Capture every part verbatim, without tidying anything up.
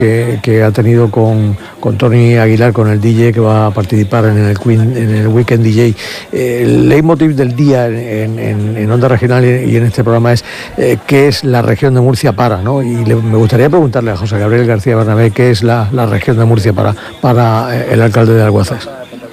Que, que ha tenido con, con Tony Aguilar, con el D J que va a participar en el, Queen, en el Weekend D J. Eh, el leitmotiv del día en, en, en Onda Regional y en este programa es eh, qué es la región de Murcia para, ¿no? Y le, me gustaría preguntarle a José Gabriel García Bernabé qué es la, la región de Murcia para, para el alcalde de Alguazas.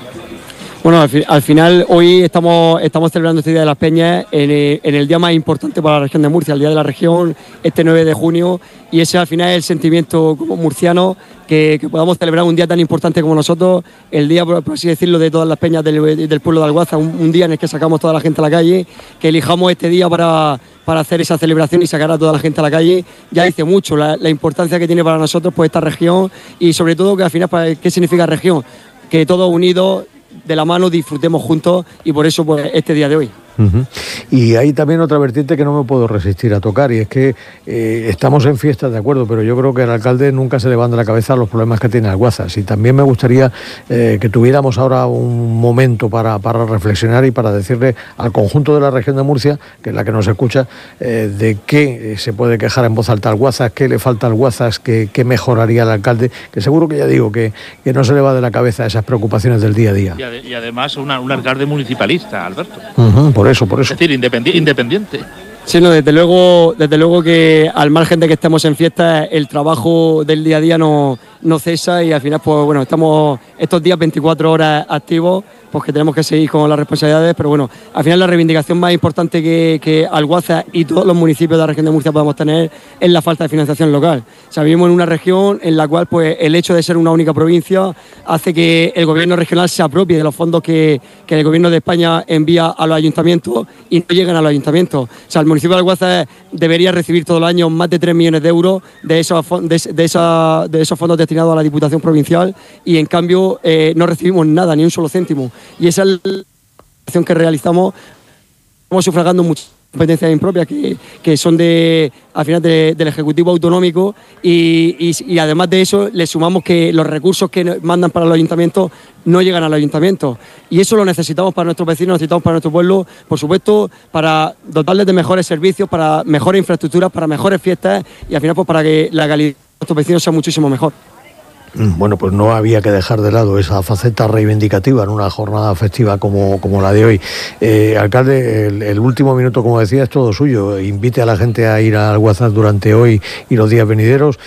Bueno, al, fi al final hoy estamos, estamos celebrando este Día de las Peñas en el, en el día más importante para la región de Murcia, el Día de la Región, este nueve de junio, y ese al final es el sentimiento como murciano, que, que podamos celebrar un día tan importante como nosotros, el día, por así decirlo, de todas las peñas del, del pueblo de Alguazas, un, un día en el que sacamos toda la gente a la calle, que elijamos este día para, para hacer esa celebración y sacar a toda la gente a la calle, ya dice mucho la, la importancia que tiene para nosotros pues esta región, y sobre todo que al final, ¿qué significa región? Que todos unidos, de la mano, disfrutemos juntos, y por eso pues este día de hoy. Uh-huh. Y hay también otra vertiente que no me puedo resistir a tocar, y es que eh, estamos en fiestas, de acuerdo, pero yo creo que el alcalde nunca se levanta la cabeza a los problemas que tiene Alguazas, y también me gustaría eh, que tuviéramos ahora un momento para, para reflexionar y para decirle al conjunto de la región de Murcia, que es la que nos escucha, eh, de qué se puede quejar en voz alta a Alguazas, qué le falta a Alguazas, qué, qué mejoraría el alcalde, que seguro que ya digo que, que no se le va de la cabeza esas preocupaciones del día a día. Y, ad y además una, un alcalde municipalista, Alberto. Uh-huh, por eso, por eso. Es decir, independi independiente. Sí, no, desde luego, desde luego que al margen de que estemos en fiesta, el trabajo del día a día no, no cesa, y al final, pues bueno, estamos estos días veinticuatro horas activos, pues que tenemos que seguir con las responsabilidades, pero bueno, al final la reivindicación más importante que, que Alguazas y todos los municipios de la región de Murcia podemos tener es la falta de financiación local. O sea, vivimos en una región en la cual pues el hecho de ser una única provincia hace que el gobierno regional se apropie de los fondos que, que el gobierno de España envía a los ayuntamientos y no llegan a los ayuntamientos. O sea, el municipio de Alguazas debería recibir todos los años más de tres millones de euros de esos, de, de esa, de esos fondos destinados a la Diputación Provincial, y en cambio eh, no recibimos nada, ni un solo céntimo. Y esa es la acción que realizamos. Estamos sufragando muchas competencias impropias que, que son de, al final de, del Ejecutivo Autonómico, y, y, y además de eso le sumamos que los recursos que mandan para los ayuntamientos no llegan a los ayuntamientos, y eso lo necesitamos para nuestros vecinos, necesitamos para nuestro pueblo, por supuesto, para dotarles de mejores servicios, para mejores infraestructuras, para mejores fiestas, y al final pues para que la calidad de nuestros vecinos sea muchísimo mejor. Bueno, pues no había que dejar de lado esa faceta reivindicativa en una jornada festiva como, como la de hoy. Eh, alcalde, el, el último minuto, como decía, es todo suyo. Invite a la gente a ir a Alguazas durante hoy y los días venideros.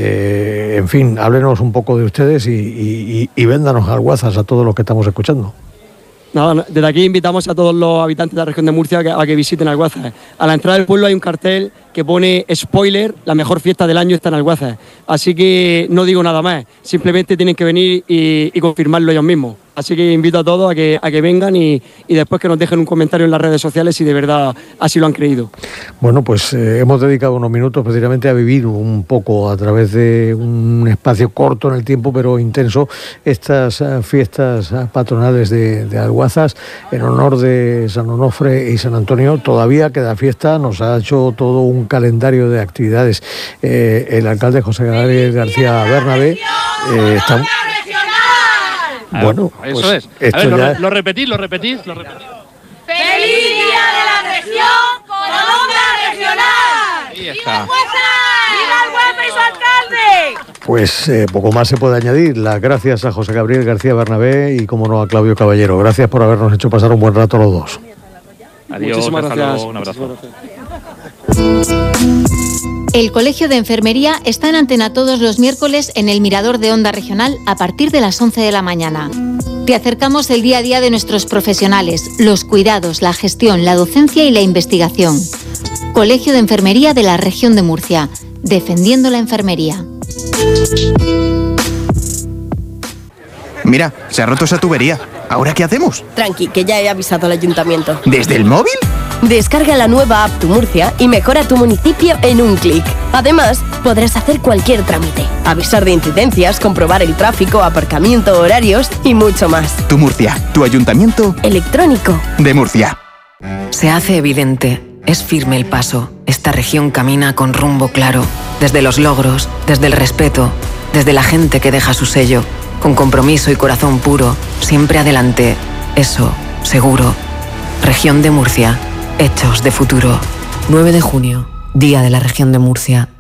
Eh, en fin, háblenos un poco de ustedes y, y, y véndanos a Alguazas a todos los que estamos escuchando. Nada, desde aquí invitamos a todos los habitantes de la región de Murcia a que, a que visiten Alguazas. A la entrada del pueblo hay un cartel que pone spoiler, la mejor fiesta del año está en Alguazas. Así que no digo nada más, simplemente tienen que venir y, y confirmarlo ellos mismos. Así que invito a todos a que, a que vengan y, y después que nos dejen un comentario en las redes sociales si de verdad así lo han creído. Bueno, pues eh, hemos dedicado unos minutos precisamente a vivir un poco a través de un espacio corto en el tiempo, pero intenso, estas uh, fiestas uh, patronales de, de Alguazas en honor de San Onofre y San Antonio. Todavía queda fiesta, nos ha hecho todo un calendario de actividades. Eh, el alcalde José Gabriel García Bernabé eh, está... Bueno, eso pues es. A ver, lo, ya... re lo repetís, lo repetís, lo repetís. ¡Feliz Día de la Región con Onda Regional! ¡Viva el Guapa y su alcalde! Pues eh, poco más se puede añadir. Las gracias a José Gabriel García Bernabé y, como no, a Claudio Caballero. Gracias por habernos hecho pasar un buen rato los dos. Adiós, muchísimas hasta gracias. luego, un abrazo. El Colegio de Enfermería está en antena todos los miércoles en el Mirador de Onda Regional a partir de las once de la mañana. Te acercamos el día a día de nuestros profesionales, los cuidados, la gestión, la docencia y la investigación. Colegio de Enfermería de la Región de Murcia, defendiendo la enfermería. Mira, se ha roto esa tubería. ¿Ahora qué hacemos? Tranqui, que ya he avisado al ayuntamiento. ¿Desde el móvil? Descarga la nueva app Tu Murcia y mejora tu municipio en un clic. Además, podrás hacer cualquier trámite, avisar de incidencias, comprobar el tráfico, aparcamiento, horarios y mucho más. Tu Murcia, tu ayuntamiento electrónico de Murcia. Se hace evidente, es firme el paso. Esta región camina con rumbo claro, desde los logros, desde el respeto, desde la gente que deja su sello, con compromiso y corazón puro, siempre adelante. Eso, seguro. Región de Murcia. Hechos de futuro. nueve de junio, Día de la Región de Murcia.